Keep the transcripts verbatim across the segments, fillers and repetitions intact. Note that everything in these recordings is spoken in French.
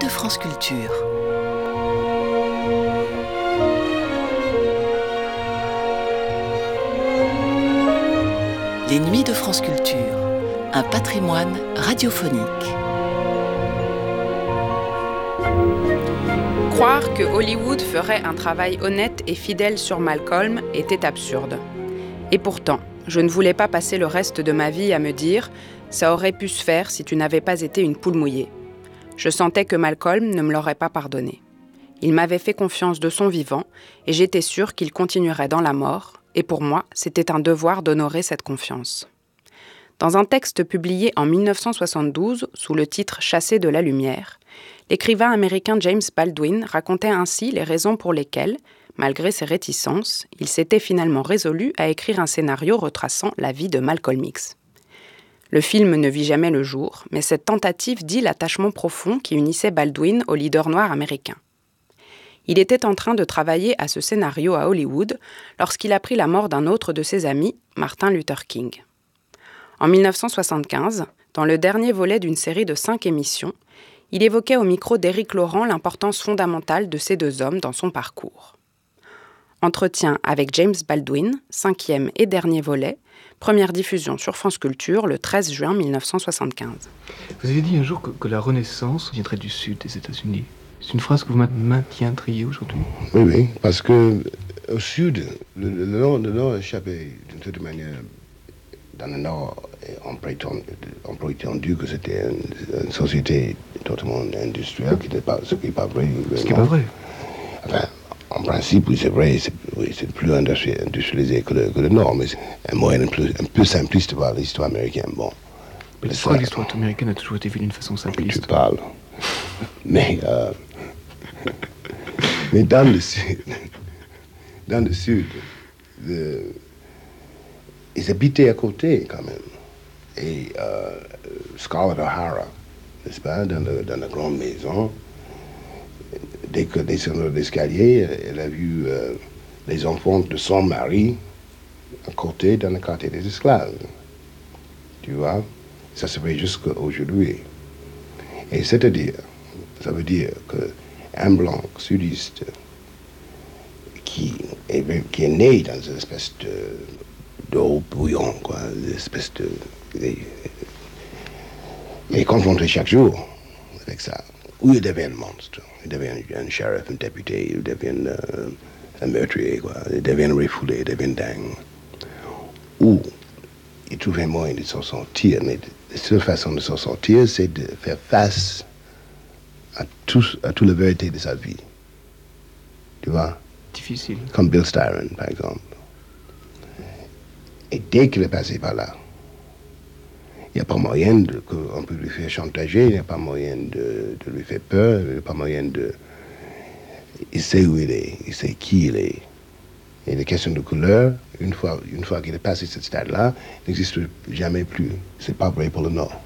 de France Culture. Les Nuits de France Culture, un patrimoine radiophonique. Croire que Hollywood ferait un travail honnête et fidèle sur Malcolm était absurde. Et pourtant, je ne voulais pas passer le reste de ma vie à me dire « ça aurait pu se faire si tu n'avais pas été une poule mouillée ». Je sentais que Malcolm ne me l'aurait pas pardonné. Il m'avait fait confiance de son vivant et j'étais sûre qu'il continuerait dans la mort, et pour moi, c'était un devoir d'honorer cette confiance. Dans un texte publié en dix-neuf cent soixante-douze, sous le titre « Chassé de la lumière », l'écrivain américain James Baldwin racontait ainsi les raisons pour lesquelles, malgré ses réticences, il s'était finalement résolu à écrire un scénario retraçant la vie de Malcolm X. Le film ne vit jamais le jour, mais cette tentative dit l'attachement profond qui unissait Baldwin au leader noir américain. Il était en train de travailler à ce scénario à Hollywood lorsqu'il apprit la mort d'un autre de ses amis, Martin Luther King. En dix-neuf cent soixante-quinze, dans le dernier volet d'une série de cinq émissions, il évoquait au micro d'Éric Laurent l'importance fondamentale de ces deux hommes dans son parcours. Entretien avec James Baldwin, cinquième et dernier volet, première diffusion sur France Culture le treize juin dix-neuf cent soixante-quinze. Vous avez dit un jour que, que la Renaissance viendrait du sud des États-Unis. C'est une phrase que vous maintiendriez aujourd'hui? Oui, oui, parce que au sud, le, le, nord, le nord échappait d'une certaine manière. Dans le nord, on prétendu que c'était une, une société totalement industrielle, qui n'était pas, ce qui n'est pas vrai. Ce qui n'est pas vrai. Enfin, en principe, oui, c'est vrai, c'est, oui, c'est plus industrialisé que le, que le Nord, mais c'est un moyen un peu, un peu simpliste de voir l'histoire américaine. Bon. Mais pourquoi ça, l'histoire américaine a toujours été vue d'une façon simpliste? Tu parles. mais, euh, mais dans le sud, dans le sud, le, ils habitaient à côté quand même. Et euh, Scarlett O'Hara, n'est-ce pas, dans, le, dans la grande maison, dès que descendant l'escalier, elle a vu euh, les enfants de son mari à côté dans le quartier des esclaves. Tu vois, ça se fait jusqu'à aujourd'hui. Et c'est-à-dire, ça veut dire qu'un blanc sudiste qui est, qui est né dans une espèce de, de haut bouillon, quoi, une espèce de... mais confronté chaque jour avec ça. Où il devient un monstre, il devient un, un shérif, un député, il devient euh, un meurtrier, quoi. Il devient refoulé, il devient dingue. Ou il trouve un moyen de s'en sortir, mais la seule façon de s'en sortir, c'est de faire face à tout, à toute la vérité de sa vie. Tu vois? Difficile. Comme Bill Styron, par exemple. Et dès qu'il est passé par là, il n'y a pas moyen de, qu'on peut lui faire chantager, il n'y a pas moyen de, de lui faire peur, il n'y a pas moyen de... Il sait où il est, il sait qui il est. Et les questions de couleur, une fois, une fois qu'il est passé ce stade-là, n'existe jamais plus. C'est pas vrai pour le Nord.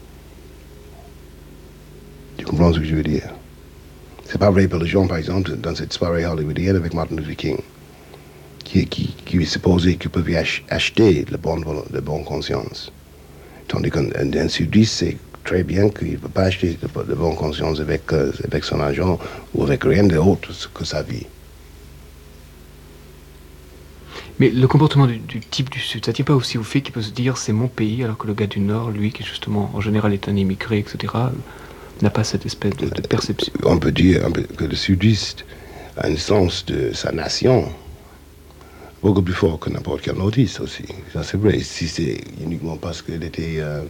Tu comprends ce que je veux dire? C'est pas vrai pour les gens, par exemple, dans cette soirée hollywoodienne avec Martin Luther King, qui, qui, qui est supposé qu'ils peuvent ach- acheter le bon, le bon conscience. Tandis qu'un sudiste sait très bien qu'il ne peut pas acheter de, de bonne conscience avec, euh, avec son argent ou avec rien d'autre que sa vie. Mais le comportement du, du type du Sud, ça ne tient pas aussi au fait qu'il peut se dire c'est mon pays, alors que le gars du Nord, lui, qui justement en général est un immigré, et cetera, n'a pas cette espèce de, de perception. On peut dire on peut, que le sudiste a un sens de sa nation beaucoup plus fort que n'importe quel nordiste aussi. Ça c'est vrai. Si c'est uniquement parce qu'il était... Euh,